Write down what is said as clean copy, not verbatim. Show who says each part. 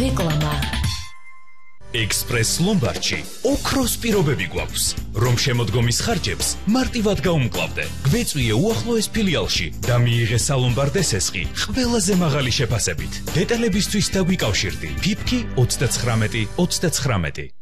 Speaker 1: რეკლამა.
Speaker 2: Express Lombardში ოქროს პირობები გვაქვს, რომ შემოდგომის ხარჯებს მარტივად გაუმკლავდე. გვეწვიე უახლოეს ფილიალში და მიიღე სალომბარდეს ესყი ყველაზე მაღალი შეფასებით. დეტალებისთვის დაგვიკავშირდი. ფიფქი 39 39